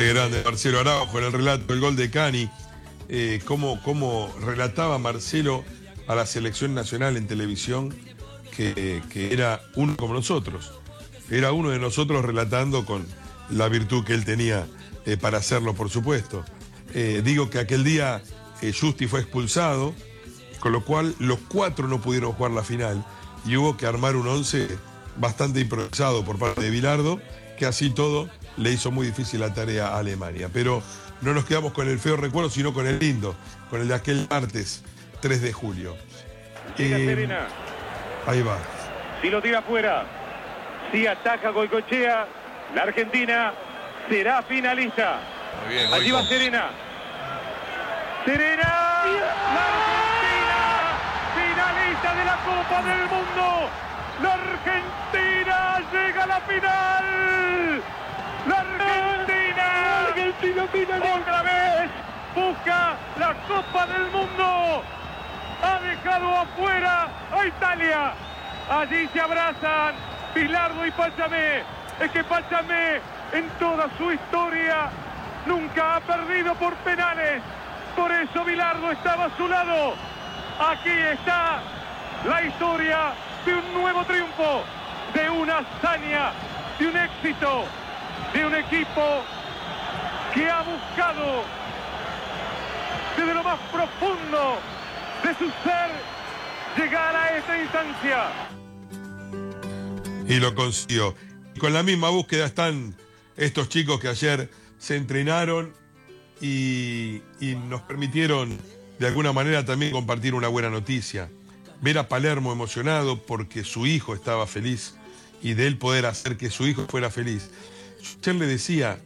Qué grande Marcelo Araujo en el relato del gol de Cani. Cómo relataba Marcelo a la selección nacional en televisión que era uno como nosotros. Era uno de nosotros relatando con la virtud que él tenía para hacerlo, por supuesto. Digo que aquel día Justi fue expulsado, con lo cual los 4 no pudieron jugar la final y hubo que armar un 11 bastante improvisado por parte de Bilardo, que así todo le hizo muy difícil la tarea a Alemania. Pero no nos quedamos con el feo recuerdo, sino con el lindo, con el de aquel martes 3 de julio. Serena. Ahí va. Si lo tira afuera, si ataca Goicoechea, la Argentina será finalista. Muy bien, allí va Serena. Serena, la Argentina, finalista de la Copa del Mundo. La Argentina llega a la final. La Argentina finalista. Otra vez busca la Copa del Mundo. Ha dejado afuera a Italia. Allí se abrazan Bilardo y Pachamé. Es que Pachamé en toda su historia nunca ha perdido por penales. Por eso Bilardo estaba a su lado. Aquí está la historia de un nuevo triunfo, de una hazaña, de un éxito, de un equipo que ha buscado desde lo más profundo de su ser llegar a esta instancia. Y lo consiguió. Con la misma búsqueda están estos chicos que ayer se entrenaron y nos permitieron de alguna manera también compartir una buena noticia. Ver a Palermo emocionado porque su hijo estaba feliz y de él poder hacer que su hijo fuera feliz. Ayer le decía,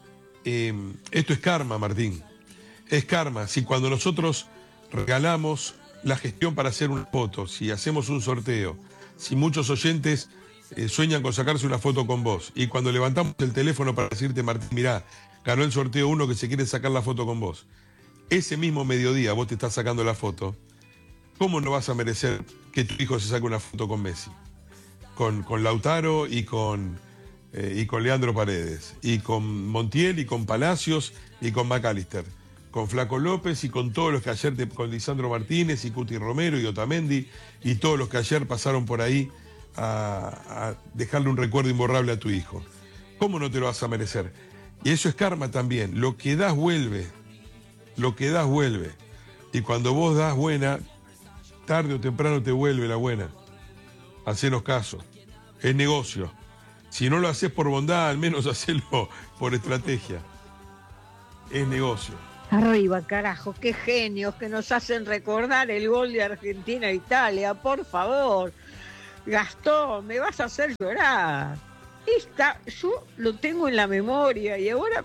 esto es karma, Martín. Es karma. Si cuando nosotros regalamos la gestión para hacer una foto, si hacemos un sorteo, si muchos oyentes sueñan con sacarse una foto con vos y cuando levantamos el teléfono para decirte, Martín, mirá, ganó el sorteo uno que se quiere sacar la foto con vos, ese mismo mediodía vos te estás sacando la foto, ¿cómo no vas a merecer que tu hijo se saque una foto con Messi? Con Lautaro y con Leandro Paredes, y con Montiel y con Palacios y con McAllister, con Flaco López y con todos los que ayer, con Lisandro Martínez y Cuti Romero y Otamendi y todos los que ayer pasaron por ahí a dejarle un recuerdo imborrable a tu hijo. ¿Cómo no te lo vas a merecer? Y eso es karma también. Lo que das vuelve. Lo que das vuelve. Y cuando vos das buena, tarde o temprano te vuelve la buena. Hacenos caso. Es negocio. Si no lo haces por bondad, al menos hacelo por estrategia. Es negocio. Arriba, carajo, qué genios que nos hacen recordar el gol de Argentina a Italia, por favor. Gastón, me vas a hacer llorar. Yo lo tengo en la memoria y ahora...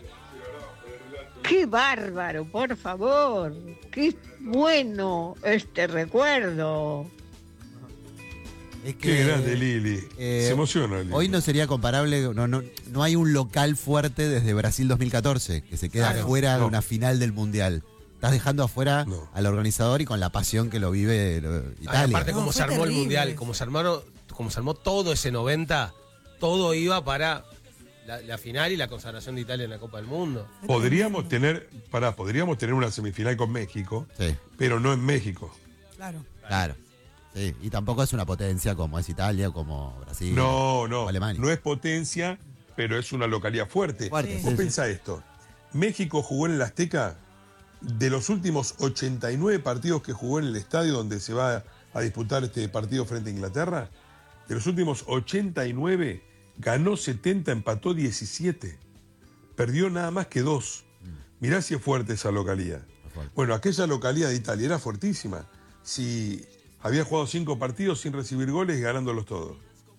¡Qué bárbaro, por favor! ¡Qué bueno este recuerdo! Es que, qué grande, Lili. Se emociona, Lili. Hoy no sería comparable, no hay un local fuerte desde Brasil 2014, que se queda fuera de una final del Mundial. Estás dejando afuera al organizador y con la pasión que lo vive Italia. Aparte, como se armó el Mundial, como se armó todo ese 90, todo iba para la final y la consagración de Italia en la Copa del Mundo. Podríamos tener una semifinal con México, sí, pero no en México. Claro. Sí, y tampoco es una potencia como es Italia, como Brasil. No, Alemania. no es potencia, pero es una localidad fuerte. Vos pensá esto, México jugó en el Azteca, de los últimos 89 partidos que jugó en el estadio donde se va a disputar este partido frente a Inglaterra, de los últimos 89, ganó 70, empató 17. Perdió nada más que 2. Mirá si es fuerte esa localidad. Bueno, aquella localidad de Italia era fuertísima. Si había jugado 5 partidos sin recibir goles, ganándolos todos.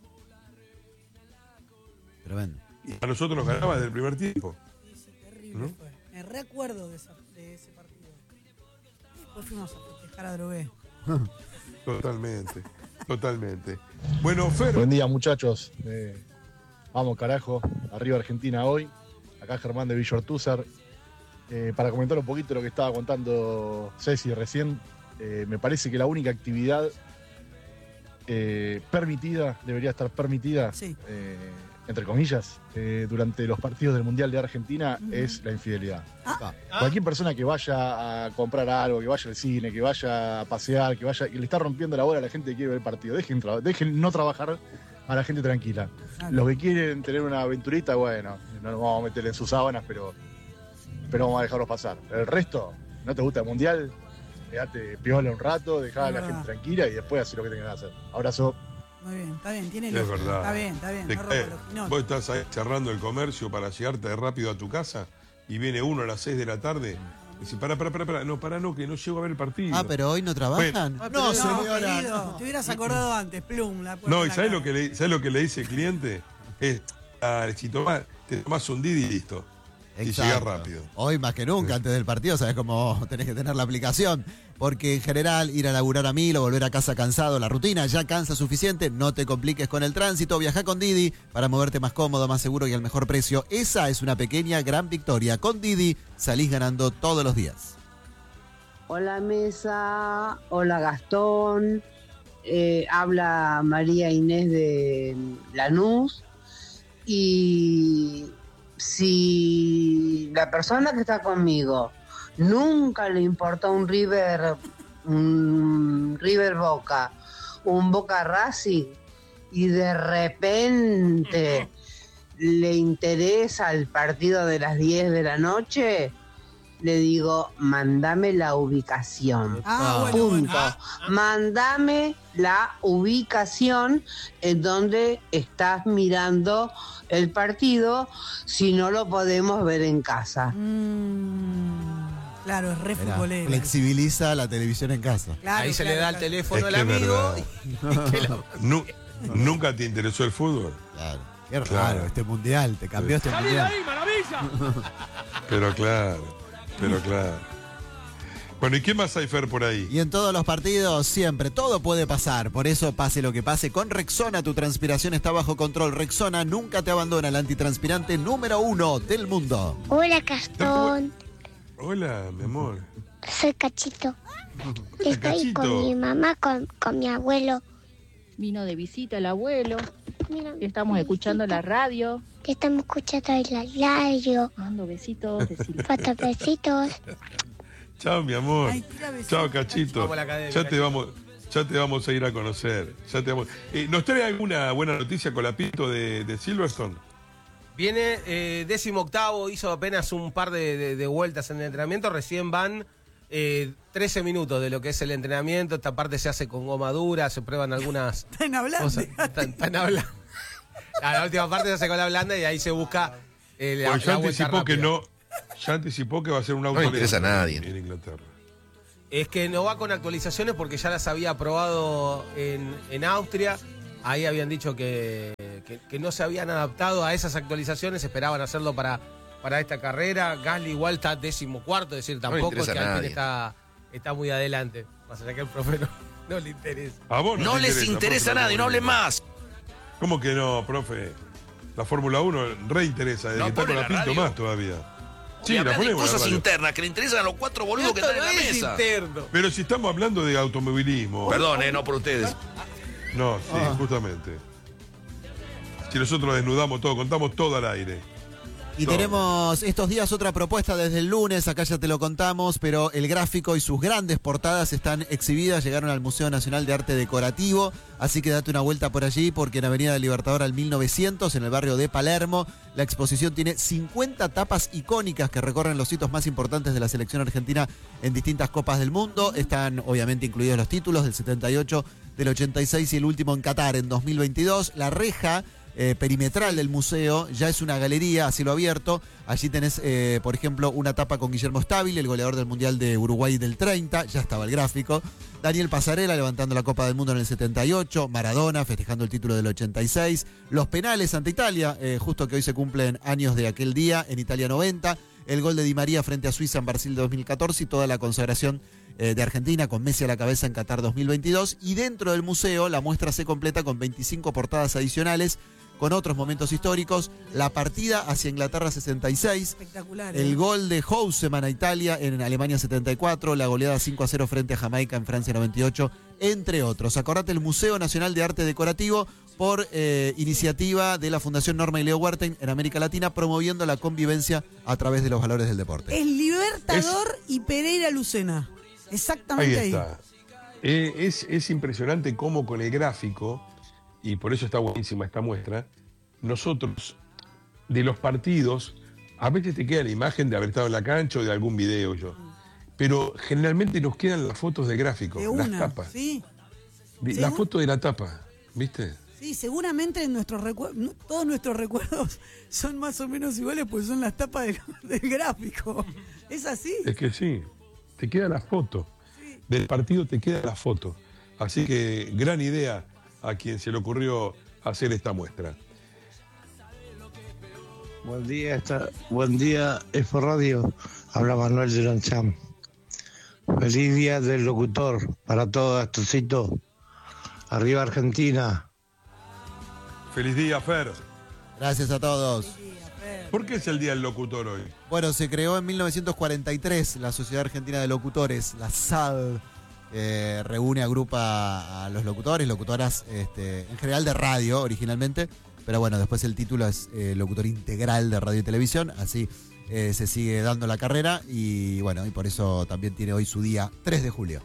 Tremendo. Y a nosotros nos ganaba desde el primer tiempo. Sí, terrible fue. Me recuerdo de ese partido. Después fuimos a festejar a Drogué. Totalmente. Bueno, Fer. Buen día, muchachos. Vamos, carajo. Arriba Argentina hoy. Acá Germán de Villa Ortúzar. Para comentar un poquito lo que estaba contando Ceci recién, me parece que la única actividad permitida, debería estar permitida, Sí. entre comillas, durante los partidos del Mundial de Argentina es la infidelidad. Cualquier persona que vaya a comprar algo, que vaya al cine, que vaya a pasear, que le está rompiendo la bola a la gente que quiere ver el partido. Dejen no trabajar a la gente tranquila. Los que quieren tener una aventurita, bueno, no nos vamos a meter en sus sábanas, pero vamos a dejarlos pasar. El resto, ¿no te gusta el Mundial? Quedate piola un rato, dejá a la gente tranquila y después haz lo que tengan que hacer. Abrazo. Muy bien, está bien, tiene Es lógica. verdad. Está bien. No rompo los quinotes. Vos estás ahí cerrando el comercio para llegarte rápido a tu casa y viene uno a las 6 de la tarde y dice, pará, no, que no llego a ver el partido. Pero hoy no trabajan. No, querido, te hubieras acordado antes, plum. No, ¿y sabés lo que le dice el cliente? Es, si te tomás un Didi y listo. Y llegás rápido. Hoy más que nunca, antes del partido, sabes cómo tenés que tener la aplicación. Porque en general, ir a laburar a 1000 o volver a casa cansado, la rutina ya cansa suficiente. No te compliques con el tránsito. Viajá con Didi para moverte más cómodo, más seguro y al mejor precio. Esa es una pequeña gran victoria. Con Didi salís ganando todos los días. Hola Mesa, hola Gastón, habla María Inés de Lanús. Y si la persona que está conmigo nunca le importó un River Boca, un Boca Racing, y de repente le interesa el partido de las 10 de la noche, le digo, mándame la ubicación. Punto. Mándame la ubicación en donde estás mirando el partido, si no lo podemos ver en casa. Claro, es re futbolero. Flexibiliza la televisión en casa. Claro, ahí se le da el teléfono al amigo. ¿Nunca te interesó el fútbol? Claro. Qué raro este mundial, te cambió este mundial. ¡Salí de ahí, maravilla! Pero claro. Bueno, ¿y qué más hay, Fer, por ahí? Y en todos los partidos, siempre, todo puede pasar. Por eso, pase lo que pase, con Rexona tu transpiración está bajo control. Rexona nunca te abandona, el antitranspirante número 1 del mundo. Hola, Gastón. Hola, mi amor. Soy Cachito. Estoy con mi mamá, con mi abuelo. Vino de visita el abuelo. Estamos escuchando la radio. Estamos escuchando la radio. Mando besitos. Besitos. Chao, mi amor. Chao, Cachito. Vamos a la academia, Ya te vamos a ir a conocer. ¿Nos trae alguna buena noticia con la Pinto de Silverstone? Viene 18º, hizo apenas un par de vueltas en el entrenamiento, recién van 13 minutos de lo que es el entrenamiento. Esta parte se hace con goma dura, se prueban algunas cosas. Están hablando. La última parte se hace con la blanda y ahí se busca la vuelta rápida. Ya anticipó que va a ser un auto. No le interesa a nadie en Inglaterra. Es que no va con actualizaciones porque ya las había probado en Austria. Ahí habían dicho que no se habían adaptado a esas actualizaciones, esperaban hacerlo para esta carrera. Gasly igual está 14º, es decir, tampoco es que Alpine está muy adelante. Más allá que el profe no le interesa. ¿A vos no les interesa a nadie, no hablen más. ¿Cómo que no, profe? La Fórmula 1 reinteresa, está con la Pinto más todavía. Sí, la ponemos. Cosas internas que le interesan a los 4 boludos que están en la mesa. Interno. Pero si estamos hablando de automovilismo. Perdón, no por ustedes. No, sí, justamente. Si nosotros desnudamos todo, contamos todo al aire. Y tenemos estos días otra propuesta desde el lunes, acá ya te lo contamos, pero el gráfico y sus grandes portadas están exhibidas, llegaron al Museo Nacional de Arte Decorativo, así que date una vuelta por allí, porque en Avenida del Libertador al 1900, en el barrio de Palermo, la exposición tiene 50 tapas icónicas que recorren los hitos más importantes de la selección argentina en distintas copas del mundo. Están obviamente incluidos los títulos del 78, del 86 y el último en Qatar en 2022. La reja perimetral del museo ya es una galería a cielo abierto. Allí tenés, por ejemplo, una tapa con Guillermo Stabile, el goleador del Mundial de Uruguay del 30, ya estaba el gráfico. Daniel Pasarela levantando la Copa del Mundo en el 78, Maradona festejando el título del 86, los penales ante Italia, justo que hoy se cumplen años de aquel día, en Italia 90, el gol de Di María frente a Suiza en Brasil 2014 y toda la consagración de Argentina con Messi a la cabeza en Qatar 2022. Y dentro del museo la muestra se completa con 25 portadas adicionales, con otros momentos históricos, la partida hacia Inglaterra 66, espectacular, el gol de Houseman a Italia en Alemania 74, la goleada 5-0 frente a Jamaica en Francia 98, entre otros. Acordate, el Museo Nacional de Arte Decorativo, por iniciativa de la Fundación Norma y Leo Huerten en América Latina, promoviendo la convivencia a través de los valores del deporte. Es Libertador y Pereira Lucena. Exactamente ahí. Está. Es impresionante cómo con el gráfico, y por eso está buenísima esta muestra, nosotros, de los partidos, a veces te queda la imagen de haber estado en la cancha o de algún video pero generalmente nos quedan las fotos de gráfico, las tapas. Sí. La foto de la tapa, ¿viste? Sí, seguramente todos nuestros recuerdos son más o menos iguales, pues son las tapas del gráfico. ¿Es así? Es que sí, te queda la foto. Del partido te queda la foto. Así que gran idea a quien se le ocurrió hacer esta muestra. Buen día, Expo Radio. Habla Manuel de Lancham. Feliz día del locutor para todos, Astorcito. Arriba Argentina. Feliz día, Fer. Gracias a todos. ¿Por qué es el Día del Locutor hoy? Bueno, se creó en 1943 la Sociedad Argentina de Locutores, la SAD, reúne, agrupa a los locutores, locutoras en general de radio originalmente, pero bueno, después el título es locutor integral de radio y televisión, así se sigue dando la carrera y bueno, y por eso también tiene hoy su día 3 de julio.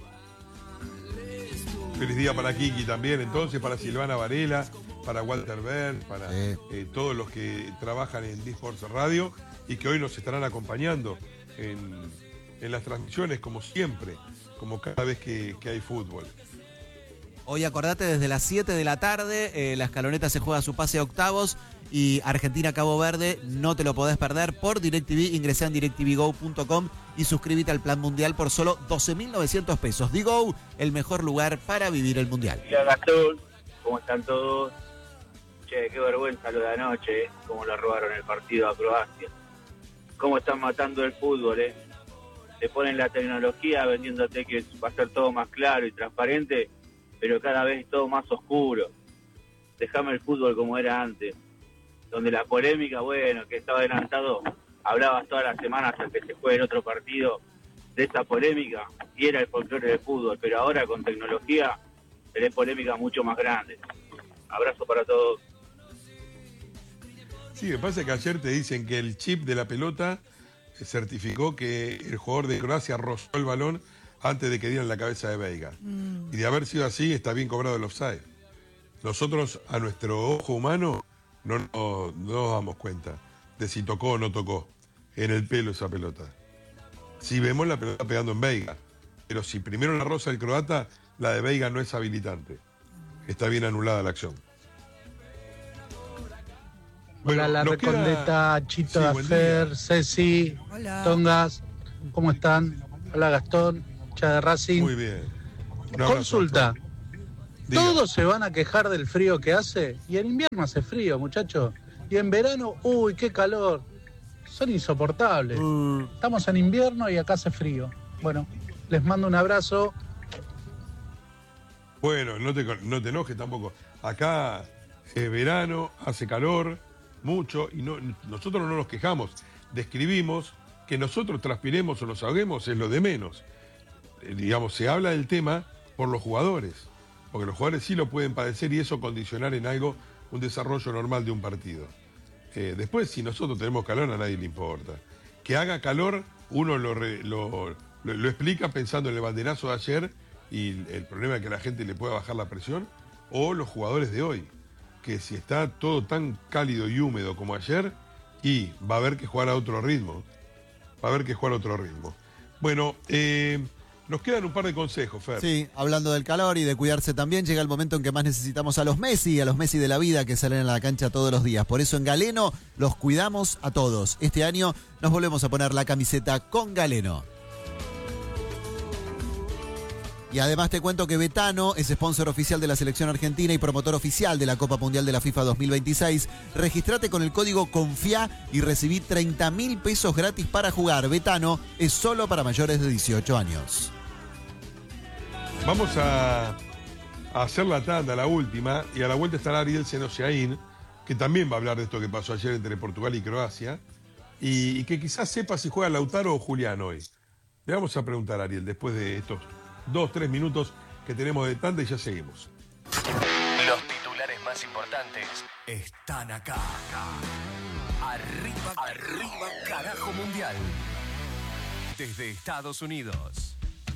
Feliz día para Kiki también, entonces, para Silvana Varela, para Walter Bern, para todos los que trabajan en D-Sports Radio y que hoy nos estarán acompañando en las transmisiones, como siempre, como cada vez que hay fútbol. Hoy acordate, desde las 7 de la tarde, la escaloneta se juega su pase a octavos y Argentina-Cabo Verde, no te lo podés perder por DirecTV. Ingresá en directvgo.com y suscríbete al Plan Mundial por solo 12.900 pesos. Digo, el mejor lugar para vivir el Mundial. Hola Gastón, ¿cómo están todos? Che, qué vergüenza lo de anoche, cómo le robaron el partido a Croacia. Cómo están matando el fútbol, Te ponen la tecnología vendiéndote que va a ser todo más claro y transparente, pero cada vez todo más oscuro. Dejame el fútbol como era antes, donde la polémica, bueno, que estaba adelantado, hablabas todas las semanas al que se juegue el otro partido de esa polémica, y era el folclore del fútbol, pero ahora con tecnología tenés polémica mucho más grande. Abrazo para todos. Sí, me pasa que ayer te dicen que el chip de la pelota certificó que el jugador de Croacia rozó el balón antes de que dieran la cabeza de Veiga. Y de haber sido así, está bien cobrado el offside. Nosotros, a nuestro ojo humano, no nos damos cuenta de si tocó o no tocó en el pelo esa pelota. Si vemos la pelota pegando en Veiga, pero si primero la roza el croata, la de Veiga no es habilitante. Está bien anulada la acción. Hola, la Recondeta, Chito, Afer, Ceci, Tongas, ¿cómo están? Hola, Gastón, hincha de Racing. Muy bien. Consulta. ¿Todos se van a quejar del frío que hace? Y en invierno hace frío, muchachos. Y en verano, uy, qué calor. Son insoportables. Estamos en invierno y acá hace frío. Bueno, les mando un abrazo. Bueno, no te enojes tampoco. Acá es verano, hace calor, mucho, y nosotros no nos quejamos. Describimos que nosotros transpiremos o nos ahoguemos es lo de menos. Digamos, se habla del tema por los jugadores, porque los jugadores sí lo pueden padecer y eso condicionar en algo un desarrollo normal de un partido. Después, si nosotros tenemos calor, a nadie le importa. Que haga calor, uno lo explica pensando en el banderazo de ayer y el problema de que la gente le pueda bajar la presión, o los jugadores de hoy, que si está todo tan cálido y húmedo como ayer, y va a haber que jugar a otro ritmo. Bueno, nos quedan un par de consejos, Fer. Sí, hablando del calor y de cuidarse también, llega el momento en que más necesitamos a los Messi de la vida que salen a la cancha todos los días. Por eso en Galeno los cuidamos a todos. Este año nos volvemos a poner la camiseta con Galeno. Y además te cuento que Betano es sponsor oficial de la selección argentina y promotor oficial de la Copa Mundial de la FIFA 2026. Regístrate con el código CONFIA y recibí 30.000 pesos gratis para jugar. Betano es solo para mayores de 18 años. Vamos a hacer la tanda, la última, y a la vuelta estará Ariel Senosiaín, que también va a hablar de esto que pasó ayer entre Portugal y Croacia, y que quizás sepa si juega Lautaro o Julián hoy. Le vamos a preguntar a Ariel después de estos 2-3 minutos que tenemos de tanda y ya seguimos. Los titulares más importantes están acá. Arriba, carajo mundial. Desde Estados Unidos.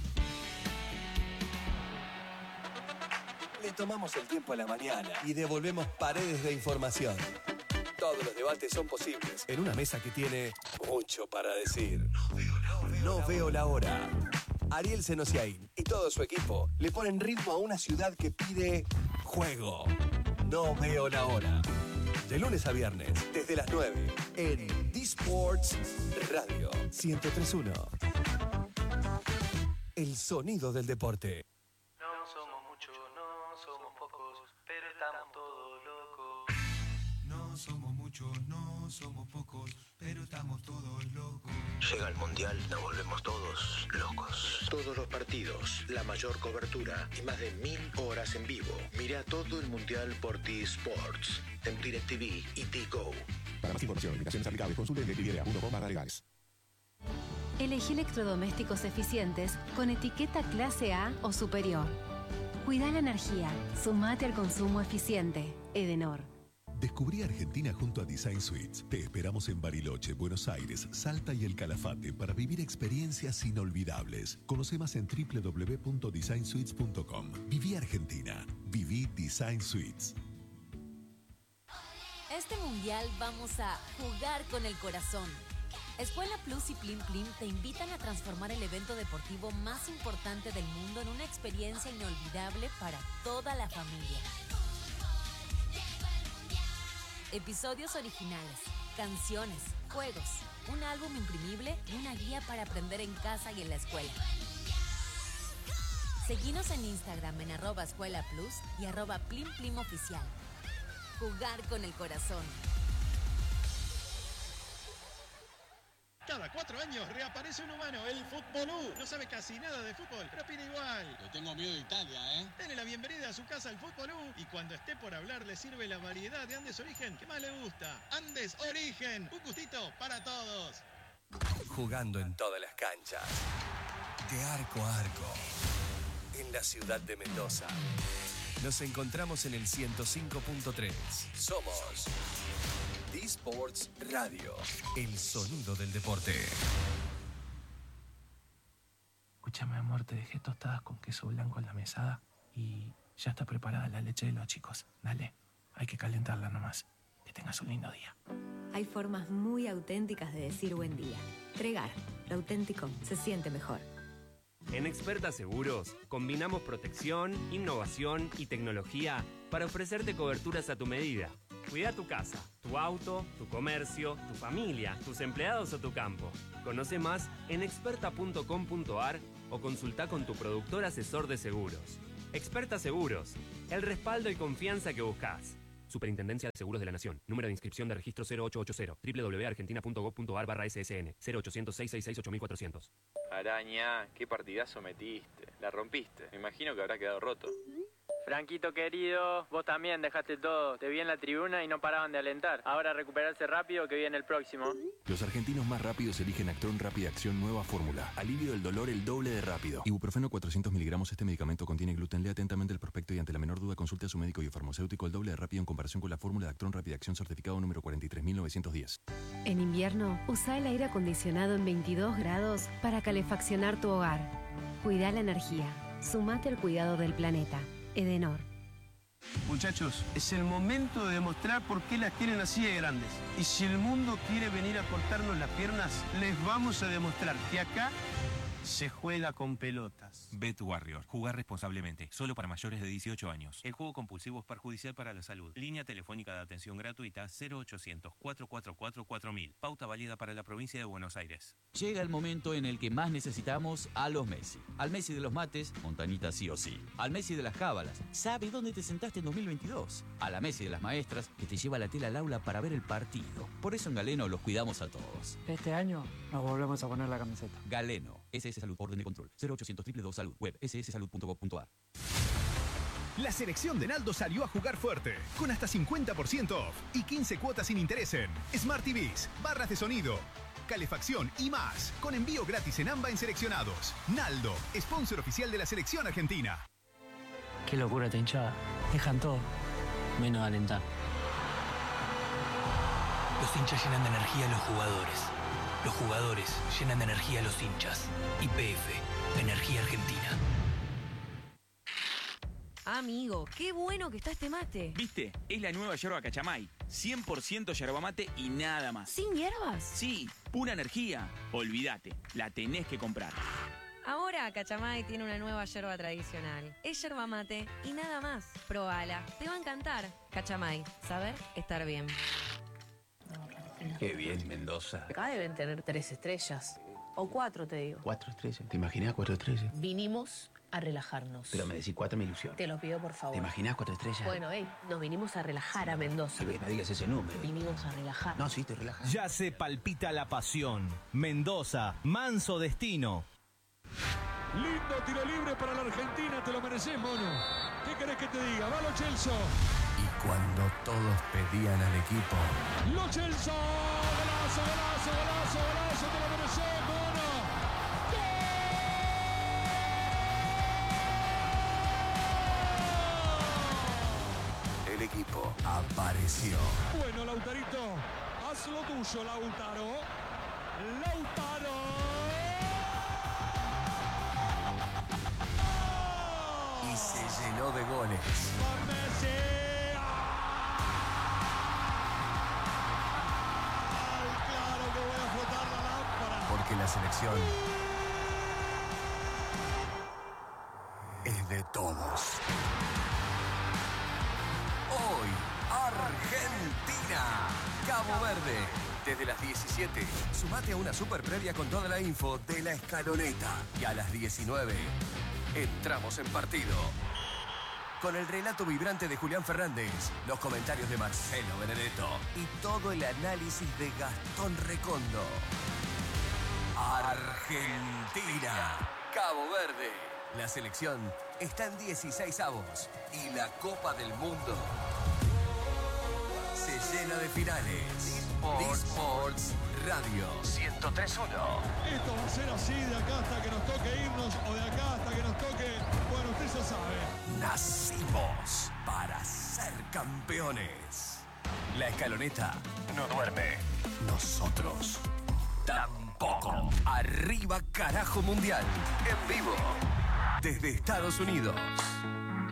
Le tomamos el tiempo a la mañana y devolvemos paredes de información. Todos los debates son posibles en una mesa que tiene mucho para decir. No veo la hora. Ariel Senosiaín y todo su equipo le ponen ritmo a una ciudad que pide juego. No veo la hora. De lunes a viernes, desde las 9, en D-Sports Radio 103.1. El sonido del deporte. No somos muchos, no somos pocos, pero estamos todos locos. No somos muchos, no somos pocos, pero estamos todos locos. Llega el Mundial, nos volvemos todos locos. Todos los partidos, la mayor cobertura y más de 1000 horas en vivo. Mira todo el Mundial por T-Sports, en DirecTV y T-Go. Para más información, limitaciones aplicables, consulte en DirecTV.com/legales. Elegí electrodomésticos eficientes con etiqueta clase A o superior. Cuida la energía, sumate al consumo eficiente. Edenor. Descubrí Argentina junto a Design Suites. Te esperamos en Bariloche, Buenos Aires, Salta y El Calafate para vivir experiencias inolvidables. Conoce más en www.designsuites.com. Viví Argentina. Viví Design Suites. Este mundial vamos a jugar con el corazón. Escuela Plus y Plim Plim te invitan a transformar el evento deportivo más importante del mundo en una experiencia inolvidable para toda la familia. Episodios originales, canciones, juegos, un álbum imprimible y una guía para aprender en casa y en la escuela. Seguinos en Instagram en @escuelaplus y @plimplimoficial. Jugar con el corazón. Cada 4 años reaparece un humano, el Futbolú. No sabe casi nada de fútbol, pero opina igual. Le tengo miedo de Italia, ¿eh? Dele la bienvenida a su casa al Futbolú y cuando esté por hablar le sirve la variedad de Andes Origen que más le gusta. Andes Origen, un gustito para todos. Jugando en todas las canchas. De arco a arco. En la ciudad de Mendoza. Nos encontramos en el 105.3. Somos D-Sports Radio, el sonido del deporte. Escúchame, amor, te dejé tostadas con queso blanco en la mesada y ya está preparada la leche de los chicos. Dale, hay que calentarla nomás. Que tengas un lindo día. Hay formas muy auténticas de decir buen día. Tregar, lo auténtico se siente mejor. En Experta Seguros, combinamos protección, innovación y tecnología para ofrecerte coberturas a tu medida. Cuida tu casa, tu auto, tu comercio, tu familia, tus empleados o tu campo. Conoce más en experta.com.ar o consulta con tu productor asesor de seguros. Experta Seguros, el respaldo y confianza que buscas. Superintendencia de Seguros de la Nación. Número de inscripción de registro 0880. www.argentina.gov.ar/ssn. 0800-666-8400. Araña, qué partidazo metiste. La rompiste. Me imagino que habrá quedado roto. Franquito querido, vos también dejaste todo. Te vi en la tribuna y no paraban de alentar. Ahora recuperarse rápido que viene el próximo. Los argentinos más rápidos eligen Actron Rápida Acción Nueva Fórmula. Alivio del dolor el doble de rápido. Ibuprofeno 400 miligramos. Este medicamento contiene gluten. Lea atentamente el prospecto y ante la menor duda consulte a su médico y farmacéutico. El doble de rápido en comparación con la fórmula de Actron Rápida Acción certificado número 43910. En invierno, usa el aire acondicionado en 22 grados para calefaccionar tu hogar. Cuida la energía. Sumate al cuidado del planeta. Edenor. Muchachos, es el momento de demostrar por qué las tienen así de grandes. Y si el mundo quiere venir a cortarnos las piernas, les vamos a demostrar que acá se juega con pelotas. Bet Warrior. Jugar responsablemente. Solo para mayores de 18 años. El juego compulsivo es perjudicial para la salud. Línea telefónica de atención gratuita 0800-444-4000. Pauta válida para la provincia de Buenos Aires. Llega el momento en el que más necesitamos a los Messi. Al Messi de los mates, Montanita sí o sí. Al Messi de las cábalas, sabe dónde te sentaste en 2022. A la Messi de las maestras, que te lleva la tela al aula para ver el partido. Por eso en Galeno los cuidamos a todos. Este año nos volvemos a poner la camiseta. Galeno, SS Salud, orden de control. 0800 222 Salud, web sssalud.gov.ar. La selección de Naldo salió a jugar fuerte, con hasta 50% off y 15 cuotas sin interés en Smart TVs, barras de sonido, calefacción y más, con envío gratis en AMBA en seleccionados. Naldo, sponsor oficial de la selección argentina. Qué locura esta hinchada. Dejan todo. menos alentar. Los hinchas llenan de energía a los jugadores. Los jugadores llenan de energía a los hinchas. YPF, Energía Argentina. Amigo, qué bueno que está este mate. ¿Viste? Es la nueva yerba Cachamay. 100% yerba mate y nada más. ¿Sin hierbas? Sí, pura energía. Olvídate, la tenés que comprar. Ahora Cachamay tiene una nueva yerba tradicional. Es yerba mate y nada más. Probala, te va a encantar. Cachamay, saber estar bien. Qué bien, Mendoza. Acá deben tener 3 estrellas. O 4, te digo. 4 estrellas. ¿Te imaginas 4 estrellas? Vinimos a relajarnos. Pero me decís 4 me ilusiona. Te lo pido, por favor. ¿Te imaginas 4 estrellas? Bueno, nos vinimos a relajar a Mendoza. Que no digas ese número. Vinimos a relajar. No, sí, te relajas. Ya se palpita la pasión. Mendoza, manso destino. Lindo tiro libre para la Argentina, te lo mereces, mono. ¿Qué querés que te diga? ¡Va Lo Celso! Y cuando todos pedían al equipo... ¡Lo Celso! ¡Golazo, golazo, golazo, golazo! ¡Te lo mereces, mono! El equipo apareció. Bueno, Lautarito, haz lo tuyo, Lautaro. ¡Lautaro! Y se llenó de goles. Claro que voy a flotar la lámpara. Porque la selección es de todos. Hoy, Argentina, Cabo Verde. Desde las 17, sumate a una super previa con toda la info de La Escaloneta. Y a las 19, entramos en partido. Con el relato vibrante de Julián Fernández, los comentarios de Marcelo Benedetto y todo el análisis de Gastón Recondo. Argentina, Cabo Verde. La selección está en 16avos y la Copa del Mundo se llena de finales. D-Sports Radio 103.1. Esto va a ser así de acá hasta que nos toque irnos o de acá hasta que nos toque... Bueno, usted ya sabe. Nacimos para ser campeones. La Escaloneta no duerme. Nosotros tampoco. Arriba, carajo mundial. En vivo. Desde Estados Unidos.